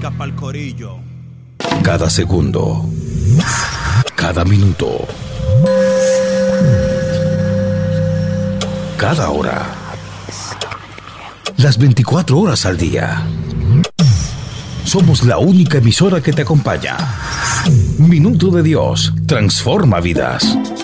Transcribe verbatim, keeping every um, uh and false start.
música pa'l corillo. Cada segundo, cada minuto, cada hora, las veinticuatro horas al día. Somos la única emisora que te acompaña. Minuto de Dios transforma vidas.